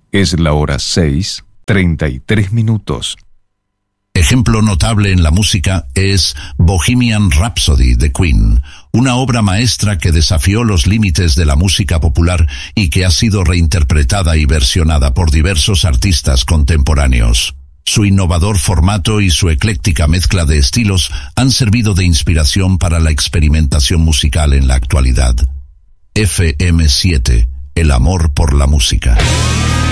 Es la hora 6:33. Ejemplo notable en la música es Bohemian Rhapsody de Queen, una obra maestra que desafió los límites de la música popular y que ha sido reinterpretada y versionada por diversos artistas contemporáneos. Su innovador formato y su ecléctica mezcla de estilos han servido de inspiración para la experimentación musical en la actualidad. FM7, el amor por la música.